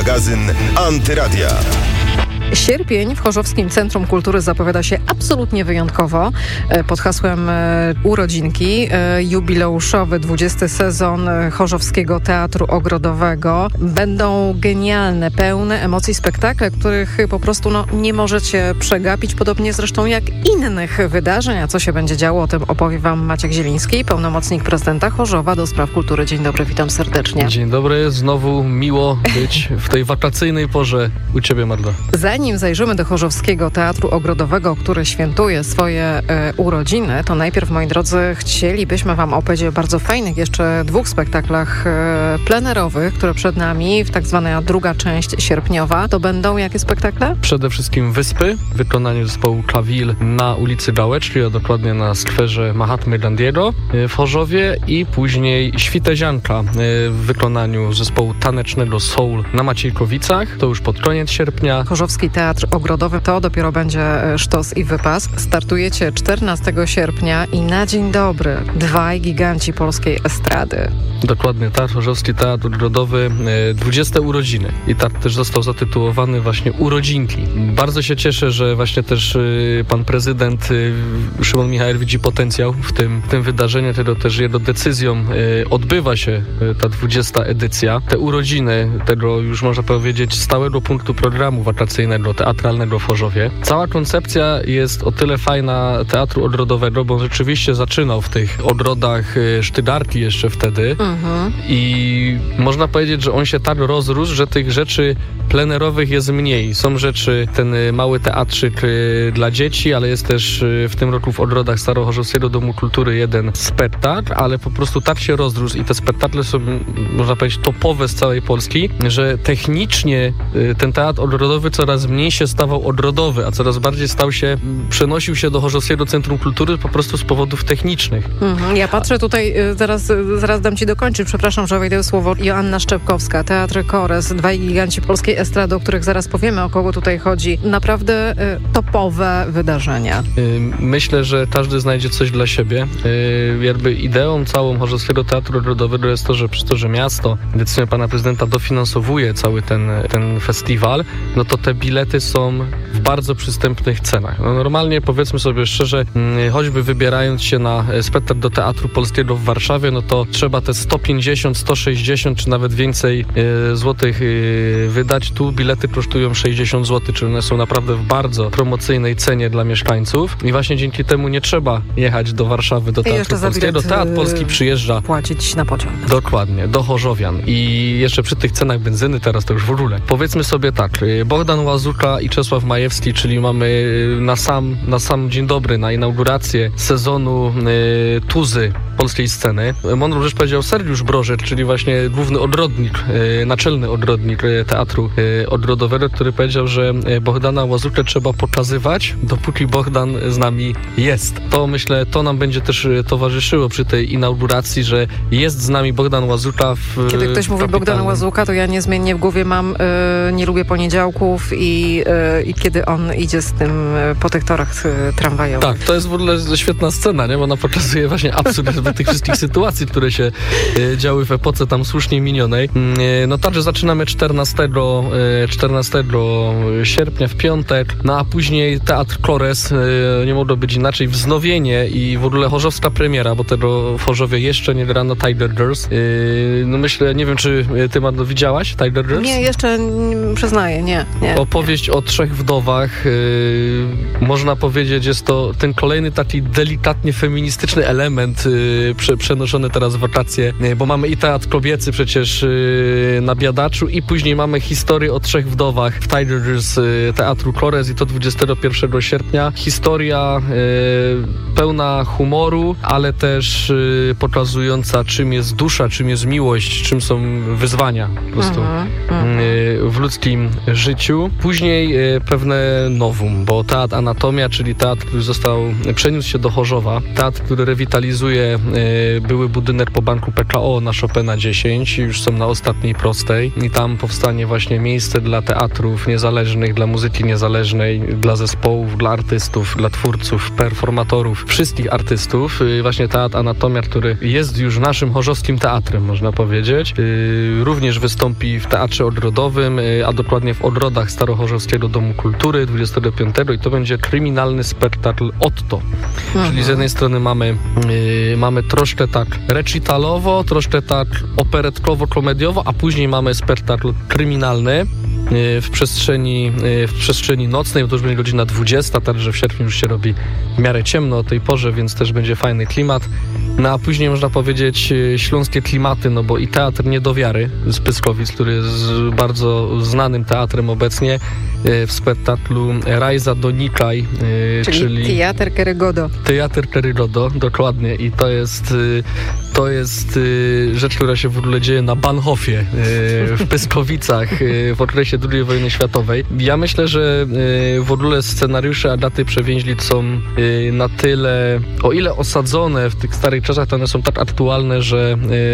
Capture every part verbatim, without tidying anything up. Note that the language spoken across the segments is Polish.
Magazyn Antyradia. Sierpień w Chorzowskim Centrum Kultury zapowiada się absolutnie wyjątkowo. Pod hasłem Urodzinki jubileuszowy dwudziesty sezon Chorzowskiego Teatru Ogrodowego. Będą genialne, pełne emocji spektakle, których po prostu no, nie możecie przegapić, podobnie zresztą jak innych wydarzeń. A co się będzie działo, o tym opowie Wam Maciek Zieliński, pełnomocnik prezydenta Chorzowa do spraw kultury. Dzień dobry, witam serdecznie. Dzień dobry, znowu miło być w tej wakacyjnej porze u Ciebie, Marta. Zanim zajrzymy do Chorzowskiego Teatru Ogrodowego, który świętuje swoje e, urodziny, to najpierw, moi drodzy, chcielibyśmy Wam opowiedzieć o bardzo fajnych jeszcze dwóch spektaklach e, plenerowych, które przed nami, w tak zwana druga część sierpniowa. To będą jakie spektakle? Przede wszystkim Wyspy w wykonaniu zespołu Klawil na ulicy Gałeczki, a dokładnie na skwerze Mahatmy Gandiego w Chorzowie, i później Świtezianka w wykonaniu zespołu tanecznego Soul na Maciejkowicach. To już pod koniec sierpnia. Chorzowski Teatr Ogrodowy to dopiero będzie sztos i wypas. Startujecie czternastego sierpnia i na dzień dobry dwaj giganci polskiej estrady. Dokładnie, tak. Chorzowski Teatr Ogrodowy, dwudzieste urodziny. I tak też został zatytułowany właśnie Urodzinki. Bardzo się cieszę, że właśnie też pan prezydent Szymon Michałek widzi potencjał w tym, w tym wydarzeniu, tego też jego decyzją odbywa się ta dwudziesta edycja. Te urodziny tego, już można powiedzieć, stałego punktu programu wakacyjnego teatralnego w Chorzowie. Cała koncepcja jest o tyle fajna Teatru Ogrodowego, bo on rzeczywiście zaczynał w tych ogrodach Sztygarki jeszcze wtedy. Mhm. I można powiedzieć, że on się tak rozrósł, że tych rzeczy plenerowych jest mniej. Są rzeczy, ten mały teatrzyk dla dzieci, ale jest też w tym roku w ogrodach Starochorzowskiego Domu Kultury jeden spektakl, ale po prostu tak się rozrósł i te spektakle są, można powiedzieć, topowe z całej Polski, że technicznie ten teatr ogrodowy coraz mniej się stawał ogrodowy, a coraz bardziej stał się, przenosił się do Chorzowskiego Centrum Kultury po prostu z powodów technicznych. Mhm. Ja patrzę tutaj, zaraz, zaraz dam Ci dokończyć, przepraszam, że wejdę w słowo. Joanna Szczepkowska, Teatr Kores, dwaj giganci polskiej estrady, o których zaraz powiemy, o kogo tutaj chodzi. Naprawdę y, topowe wydarzenia. Myślę, że każdy znajdzie coś dla siebie. Y, jakby ideą całą Chorzowskiego Teatru Ogrodowego jest to, że przez to, że miasto, decyzją pana prezydenta, dofinansowuje cały ten, ten festiwal, no to te bilety są w bardzo przystępnych cenach. No normalnie, powiedzmy sobie szczerze, choćby wybierając się na spektakl do Teatru Polskiego w Warszawie, no to trzeba te sto pięćdziesiąt, sto sześćdziesiąt czy nawet więcej y, złotych y, wydać. Tu bilety kosztują sześćdziesiąt złotych, czyli one są naprawdę w bardzo promocyjnej cenie dla mieszkańców i właśnie dzięki temu nie trzeba jechać do Warszawy, do Teatru Polskiego. Teatr Polski przyjeżdża płacić na pociąg. Dokładnie, do Chorzowian. I jeszcze przy tych cenach benzyny teraz to już w ogóle. Powiedzmy sobie tak, Bogdan Łazuka i Czesław Majewski, czyli mamy na sam, na sam dzień dobry, na inaugurację sezonu y, Tuzy polskiej sceny. Mądrą rzecz powiedział Sergiusz Brożek, czyli właśnie główny ogrodnik, y, naczelny ogrodnik y, Teatru y, Ogrodowego, który powiedział, że Bogdana Łazukę trzeba pokazywać, dopóki Bogdan z nami jest. To myślę, to nam będzie też towarzyszyło przy tej inauguracji, że jest z nami Bogdan Łazuka w Kiedy ktoś mówi Bogdana Łazuka, to ja niezmiennie w głowie mam y, nie lubię poniedziałków i, y, i kiedy on idzie z tym y, po tych torach y, tramwajowych. Tak, to jest w ogóle świetna scena, nie? Bo ona pokazuje właśnie absurd tych wszystkich sytuacji, które się y, działy w epoce tam słusznie minionej. Y, no także zaczynamy czternastego sierpnia w piątek, no a później Teatr Kores, y, nie mogło być inaczej, wznowienie i w ogóle chorzowska premiera, bo tego w Chorzowie jeszcze nie grano Tiger Girls. Y, no myślę, nie wiem, czy ty, Marno, widziałaś Tiger Girls? Nie, jeszcze n- przyznaję, nie, nie. Opowieść o trzech wdowach, y, można powiedzieć, jest to ten kolejny taki delikatnie feministyczny element y, prze, przenoszony teraz w wakacje, y, bo mamy i teatr kobiecy przecież y, na Biadaczu i później mamy historię o trzech wdowach w Tiger Girls y, Teatru Kores i to dwudziestego pierwszego sierpnia. Historia y, pełna humoru, ale też y, pokazująca, czym jest dusza, czym jest miłość, czym są wyzwania po prostu mm-hmm. y, w ludzkim życiu. Później y, pewne nowum, bo Teatr Anatomia, czyli teatr, który został, przeniósł się do Chorzowa, teatr, który rewitalizuje y, były budynek po banku P K O na Chopina dziesięć, już są na ostatniej prostej i tam powstanie właśnie miejsce dla teatrów niezależnych, dla muzyki niezależnej, dla zespołów, dla artystów, dla twórców, performatorów, wszystkich artystów. Y, właśnie Teatr Anatomia, który jest już naszym chorzowskim teatrem, można powiedzieć. Y, również wystąpi w Teatrze Odrodowym, a dokładnie w Odrodach Starochorzowskiego Domu Kultury dwudziestego piątego i to będzie kryminalny spektakl Otto. Mhm. Czyli z jednej strony mamy, yy, mamy troszkę tak recitalowo, troszkę tak operetkowo-komediowo, a później mamy spektakl kryminalny w przestrzeni, w przestrzeni nocnej, bo to już będzie godzina dwudziesta, także w sierpniu już się robi w miarę ciemno o tej porze, więc też będzie fajny klimat. No a później można powiedzieć śląskie klimaty, no bo i Teatr Niedowiary z Pyskowic, który jest bardzo znanym teatrem obecnie, w spektaklu Rajza Donikaj, czyli, czyli Teatr Kerygodo. Teatr Kerygodo, dokładnie. I to jest, to jest rzecz, która się w ogóle dzieje na Bahnhofie w Pyskowicach w okresie drugiej wojny światowej. Ja myślę, że w ogóle scenariusze Agaty Przewięźlic są na tyle, o ile osadzone w tych starych czasach, to one są tak aktualne, że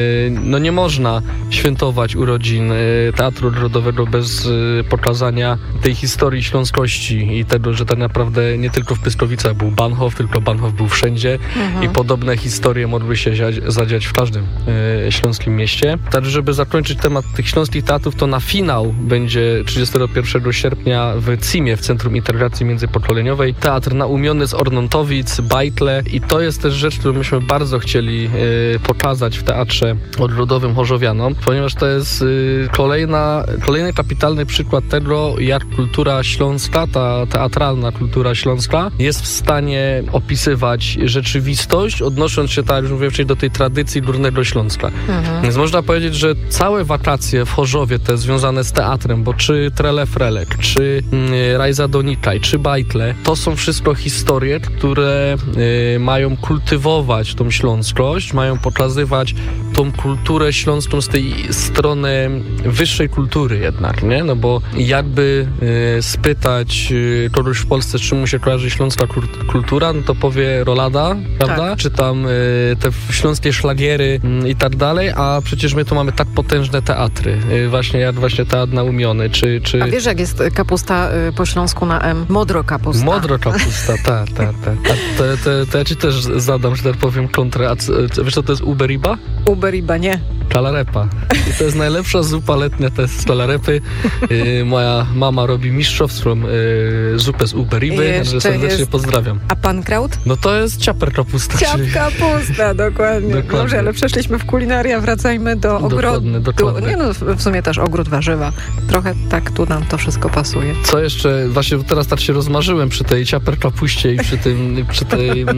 no nie można świętować urodzin Teatru Odrodowego bez pokazania tej historii śląskości i tego, że tak naprawdę nie tylko w Pyskowicach był Bahnhof, tylko Bahnhof był wszędzie mhm. i podobne historie mogły się zadziać w każdym e, śląskim mieście. Tak, żeby zakończyć temat tych śląskich teatrów, to na finał będzie trzydziestego pierwszego sierpnia w Cimie, w Centrum Integracji Międzypokoleniowej, teatr naumiony z Ornontowic, Bajtle i to jest też rzecz, którą myśmy bardzo chcieli e, pokazać w Teatrze Odrodowym Chorzowianom, ponieważ to jest e, kolejna, kolejny kapitalny przykład tego, jak kultura śląska, ta teatralna kultura śląska jest w stanie opisywać rzeczywistość, odnosząc się, tak jak już mówiłem wcześniej, do tej tradycji Górnego Śląska. Mhm. Więc można powiedzieć, że całe wakacje w Chorzowie te związane z teatrem, bo czy Trele Frelek, czy y, Rajza Donikaj, czy Bajtle, to są wszystko historie, które y, mają kultywować tą śląskość, mają pokazywać tą kulturę śląską z tej strony wyższej kultury jednak, nie? No bo jakby y, spytać y, kogoś w Polsce, z czym mu się kojarzy śląska kultura, no to powie rolada, prawda? Tak. Czy tam y, te śląskie szlagiery y, i tak dalej, a przecież my tu mamy tak potężne teatry, y, właśnie jak właśnie Teatr Naumiony, czy, czy... A wiesz, jak jest kapusta y, po śląsku na M? Modro kapusta. Modro kapusta, tak, tak, tak. A to, to, to ja ci też zadam, że tak powiem, kontrę. A wiesz, co to jest uberiba? Uberiba, nie. Kalarepa. I to jest najlepsza zupa letnia, to jest z kalarepy. Yy, moja mama robi mistrzowską yy, zupę z uberiby, także serdecznie jest... pozdrawiam. A pankraut? No to jest ciaper kapusta. Ciap czyli... kapusta, dokładnie. dokładnie. Dobrze, ale przeszliśmy w kulinaria, wracajmy do ogrodu. Dokładnie, dokładnie. Nie no, w sumie też ogród warzywa. Trochę tak tu nam to wszystko pasuje. Co jeszcze? Właśnie teraz tak się rozmarzyłem przy tej ciaper kapuście i przy tym, przy tej yy,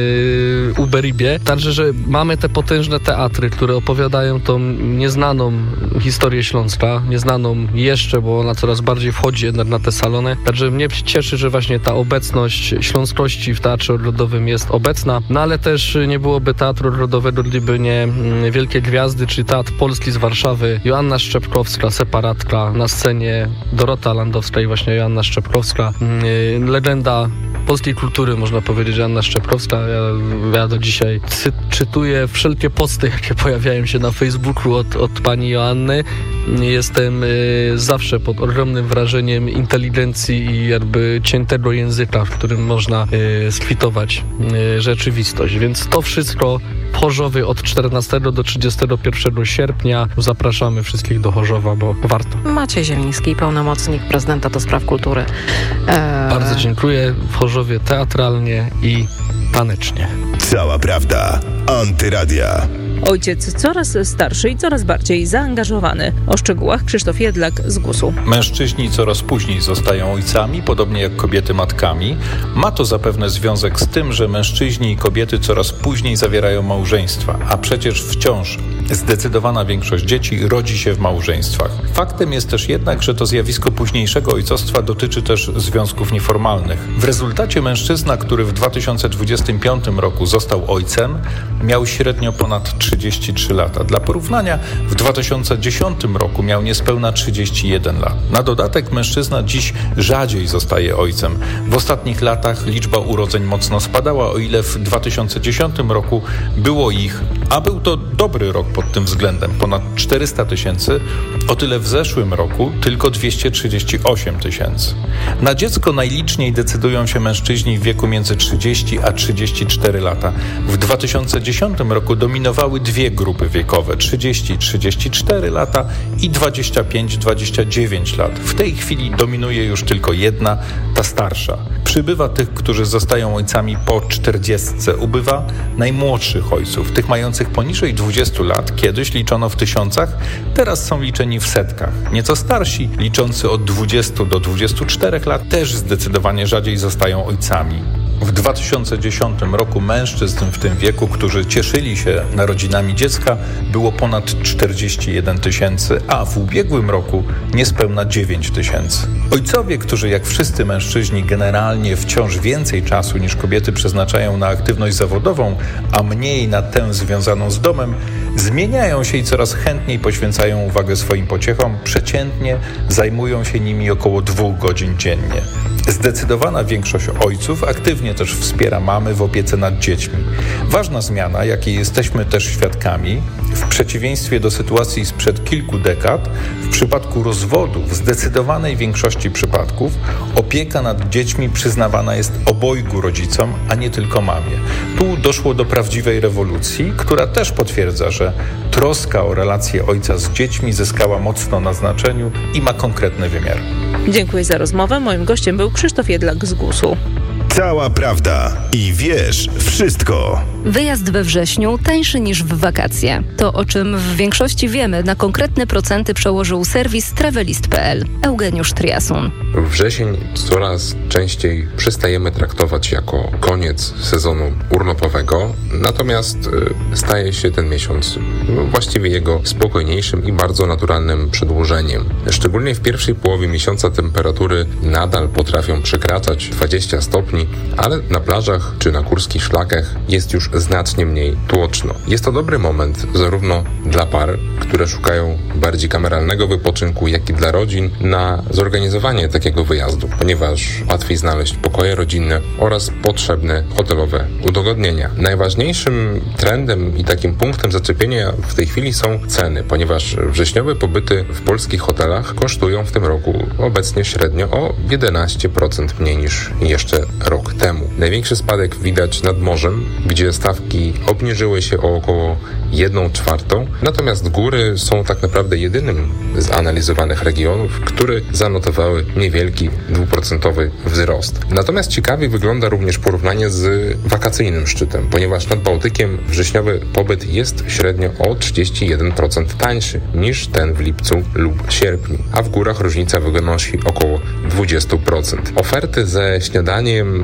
uberibie. Także, że mamy te potężne teatry, które opowiadają tą nieznaną historię Śląska, nieznaną jeszcze, bo ona coraz bardziej wchodzi jednak na te salony. Także mnie cieszy, że właśnie ta obecność śląskości w Teatrze Odrodowym jest obecna, no ale też nie byłoby Teatru Odrodowego, gdyby nie wielkie gwiazdy, czyli Teatr Polski z Warszawy, Joanna Szczepkowska, Separatka, na scenie Dorota Landowska i właśnie Joanna Szczepkowska. Legenda polskiej kultury, można powiedzieć, Joanna Szczepkowska. Ja, ja do dzisiaj cy- czytuję wszelkie posty, jakie pojawiają się na Facebooku od, od pani Joanny. Jestem y, zawsze pod ogromnym wrażeniem inteligencji i jakby ciętego języka, w którym można y, skwitować y, rzeczywistość. Więc to wszystko w Chorzowie od czternastego do trzydziestego pierwszego sierpnia. Zapraszamy wszystkich do Chorzowa, bo warto. Maciej Zieliński, pełnomocnik prezydenta do spraw kultury. Eee... Bardzo dziękuję. W Chorzowie teatralnie i tanecznie. Cała prawda. Antyradia. Ojciec coraz starszy i coraz bardziej zaangażowany. O szczegółach Krzysztof Jedlak z GUS-u. Mężczyźni coraz później zostają ojcami, podobnie jak kobiety matkami. Ma to zapewne związek z tym, że mężczyźni i kobiety coraz później zawierają małżeństwa, a przecież wciąż zdecydowana większość dzieci rodzi się w małżeństwach. Faktem jest też jednak, że to zjawisko późniejszego ojcostwa dotyczy też związków nieformalnych. W rezultacie mężczyzna, który w dwa tysiące dwudziestym piątym roku został ojcem, miał średnio ponad trzydzieści trzy lata. Dla porównania w dwa tysiące dziesiątym roku miał niespełna trzydzieści jeden lat. Na dodatek mężczyzna dziś rzadziej zostaje ojcem. W ostatnich latach liczba urodzeń mocno spadała, o ile w dwa tysiące dziesiątym roku było ich, a był to dobry rok pod tym względem. Ponad czterysta tysięcy, o tyle w zeszłym roku tylko dwieście trzydzieści osiem tysięcy. Na dziecko najliczniej decydują się mężczyźni w wieku między trzydzieści a trzydzieści cztery lata. W dwa tysiące dziesiątym roku dominowały dwie grupy wiekowe, trzydzieści trzydzieści cztery lata i dwadzieścia pięć dwadzieścia dziewięć lat. W tej chwili dominuje już tylko jedna, ta starsza. Przybywa tych, którzy zostają ojcami po czterdziestce. Ubywa najmłodszych ojców, tych mających poniżej dwudziestu lat. Kiedyś liczono w tysiącach, teraz są liczeni w setkach. Nieco starsi, liczący od dwudziestu do dwudziestu czterech lat, też zdecydowanie rzadziej zostają ojcami. W dwa tysiące dziesiątym roku mężczyzn w tym wieku, którzy cieszyli się narodzinami dziecka, było ponad czterdzieści jeden tysięcy, a w ubiegłym roku niespełna dziewięć tysięcy. Ojcowie, którzy jak wszyscy mężczyźni generalnie wciąż więcej czasu niż kobiety przeznaczają na aktywność zawodową, a mniej na tę związaną z domem, zmieniają się i coraz chętniej poświęcają uwagę swoim pociechom. Przeciętnie zajmują się nimi około dwóch godzin dziennie. Zdecydowana większość ojców aktywnie też wspiera mamy w opiece nad dziećmi. Ważna zmiana, jakiej jesteśmy też świadkami, w przeciwieństwie do sytuacji sprzed kilku dekad, w przypadku rozwodu w zdecydowanej większości przypadków opieka nad dziećmi przyznawana jest obojgu rodzicom, a nie tylko mamie. Tu doszło do prawdziwej rewolucji, która też potwierdza, że troska o relacje ojca z dziećmi zyskała mocno na znaczeniu i ma konkretny wymiar. Dziękuję za rozmowę. Moim gościem był Krzysztof Jedlak z gusu. Cała prawda i wiesz wszystko. Wyjazd we wrześniu tańszy niż w wakacje. To, o czym w większości wiemy, na konkretne procenty przełożył serwis travelist kropka p l. Eugeniusz Triasun. Wrzesień coraz częściej przestajemy traktować jako koniec sezonu urlopowego, natomiast staje się ten miesiąc właściwie jego spokojniejszym i bardzo naturalnym przedłużeniem. Szczególnie w pierwszej połowie miesiąca temperatury nadal potrafią przekraczać dwadzieścia stopni, ale na plażach czy na górskich szlakach jest już znacznie mniej tłoczno. Jest to dobry moment zarówno dla par, które szukają bardziej kameralnego wypoczynku, jak i dla rodzin na zorganizowanie takiego wyjazdu, ponieważ łatwiej znaleźć pokoje rodzinne oraz potrzebne hotelowe udogodnienia. Najważniejszym trendem i takim punktem zaczepienia w tej chwili są ceny, ponieważ wrześniowe pobyty w polskich hotelach kosztują w tym roku obecnie średnio o jedenaście procent mniej niż jeszcze rok temu. Największy spadek widać nad morzem, gdzie stawki obniżyły się o około jedną czwartą, natomiast góry są tak naprawdę jedynym z analizowanych regionów, które zanotowały niewielki dwuprocentowy wzrost. Natomiast ciekawie wygląda również porównanie z wakacyjnym szczytem, ponieważ nad Bałtykiem wrześniowy pobyt jest średnio o trzydzieści jeden procent tańszy niż ten w lipcu lub sierpniu, a w górach różnica wynosi około dwadzieścia procent. Oferty ze śniadaniem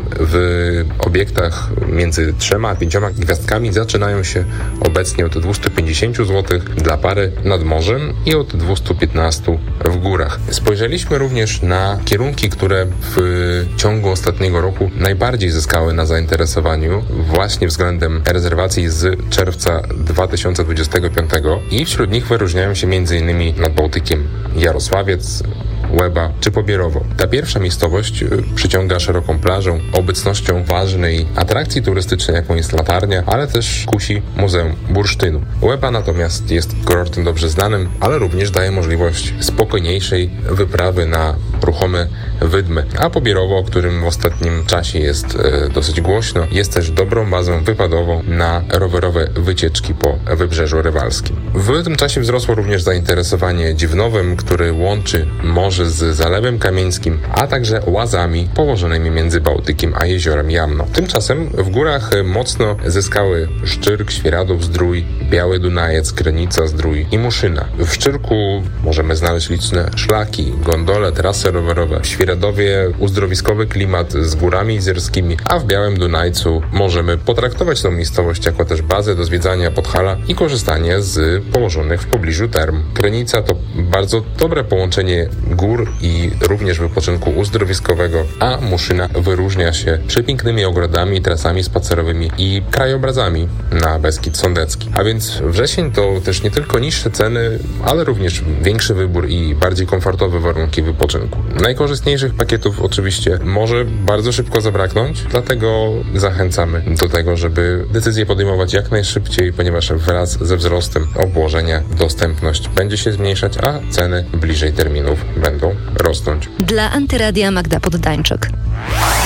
w obiektach między trzema a pięcioma gwiazdkami zaczynają się obecnie od dwieście pięćdziesiąt złotych dla pary nad morzem i od dwieście piętnaście w górach. Spojrzeliśmy również na kierunki, które w ciągu ostatniego roku najbardziej zyskały na zainteresowaniu właśnie względem rezerwacji z czerwca dwa tysiące dwudziestego piątego i wśród nich wyróżniają się m.in. nad Bałtykiem Jarosławiec, Łeba czy Pobierowo. Ta pierwsza miejscowość przyciąga szeroką plażą, obecnością ważnej atrakcji turystycznej, jaką jest latarnia, ale też kusi Muzeum Bursztynu. Łeba natomiast jest kurortem dobrze znanym, ale również daje możliwość spokojniejszej wyprawy na ruchome wydmy. A Pobierowo, o którym w ostatnim czasie jest e, dosyć głośno, jest też dobrą bazą wypadową na rowerowe wycieczki po Wybrzeżu Rywalskim. W tym czasie wzrosło również zainteresowanie Dziwnowem, który łączy morze z Zalewem Kamieńskim, a także łazami położonymi między Bałtykiem a jeziorem Jamno. Tymczasem w górach mocno zyskały Szczyrk, Świeradów Zdrój, Biały Dunajec, Krynica Zdrój i Muszyna. W Szczyrku możemy znaleźć liczne szlaki, gondole, trasy rowerowe. W Świeradowie uzdrowiskowy klimat z górami izerskimi, a w Białym Dunajcu możemy potraktować tę miejscowość jako też bazę do zwiedzania Podhala i korzystania z położonych w pobliżu term. Krynica to bardzo dobre połączenie gór gór i również wypoczynku uzdrowiskowego, a Muszyna wyróżnia się przepięknymi ogrodami, trasami spacerowymi i krajobrazami na Beskid Sądecki. A więc wrzesień to też nie tylko niższe ceny, ale również większy wybór i bardziej komfortowe warunki wypoczynku. Najkorzystniejszych pakietów oczywiście może bardzo szybko zabraknąć, dlatego zachęcamy do tego, żeby decyzję podejmować jak najszybciej, ponieważ wraz ze wzrostem obłożenia dostępność będzie się zmniejszać, a ceny bliżej terminów będą rosnąć. Dla Antyradia Magda Poddańczyk.